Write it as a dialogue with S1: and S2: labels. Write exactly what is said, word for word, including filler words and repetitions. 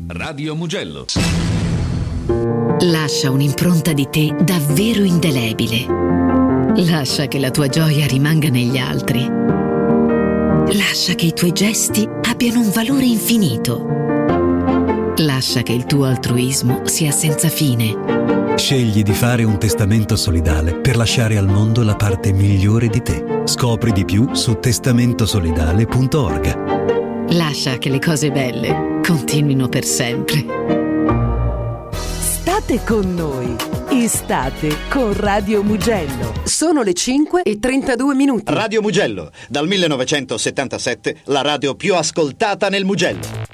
S1: Radio Mugello.
S2: Lascia un'impronta di te davvero indelebile. Lascia che la tua gioia rimanga negli altri. Lascia che i tuoi gesti abbiano un valore infinito. Lascia che il tuo altruismo sia senza fine.
S3: Scegli di fare un testamento solidale per lasciare al mondo la parte migliore di te. Scopri di più su testamento solidale punto org.
S2: Lascia che le cose belle continuino per sempre.
S4: State con noi. Estate con Radio Mugello. Sono le cinque e trentadue minuti.
S5: Radio Mugello, dal millenovecentosettantasette la radio più ascoltata nel Mugello.